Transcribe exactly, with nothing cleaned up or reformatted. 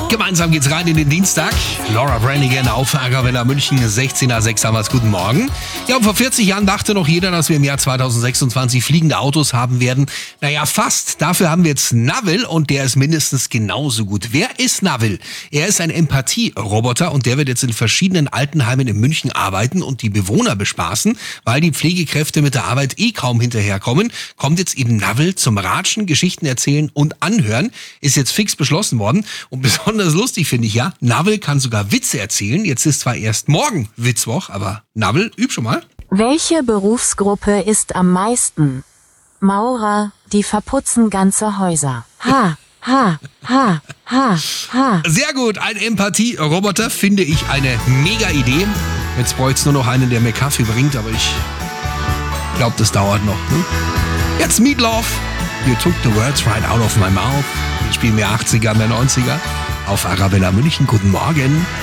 Gemeinsam geht's rein in den Dienstag. Laura Branigan auf Arabella München, sechzehn Uhr sechs haben wir's. Guten Morgen. Ja, und vor vierzig Jahren dachte noch jeder, dass wir im Jahr zweitausendsechsundzwanzig fliegende Autos haben werden. Naja, fast. Dafür haben wir jetzt Navel und der ist mindestens genauso gut. Wer ist Navel? Er ist ein Empathie-Roboter und der wird jetzt in verschiedenen Altenheimen in München arbeiten und die Bewohner bespaßen, weil die Pflegekräfte mit der Arbeit eh kaum hinterherkommen. Kommt jetzt eben Navel zum Ratschen, Geschichten erzählen und anhören. Ist jetzt fix beschlossen worden und besonders lustig finde ich ja, Navel kann sogar Witze erzählen. Jetzt ist zwar erst morgen Witzwoch, aber Navel, üb schon mal. Welche Berufsgruppe ist am meisten? Maurer, die verputzen ganze Häuser. Ha, ha, ha, ha, ha. Sehr gut, ein Empathie-Roboter finde ich eine mega Idee. Jetzt bräuchte es nur noch einen, der mir Kaffee bringt, aber ich glaube, das dauert noch. Ne? Jetzt Meatloaf. You took the words right out of my mouth. Ich spiele mehr achtziger, mehr neunziger. Auf Arabella München, guten Morgen.